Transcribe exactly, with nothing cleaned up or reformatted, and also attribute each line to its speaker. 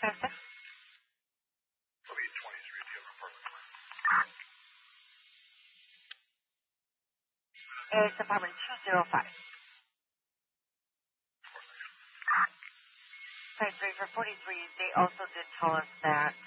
Speaker 1: five six.
Speaker 2: It'll be twenty-three at the other apartment.
Speaker 1: It's apartment two zero five. Five three for forty-three. They also did tell us that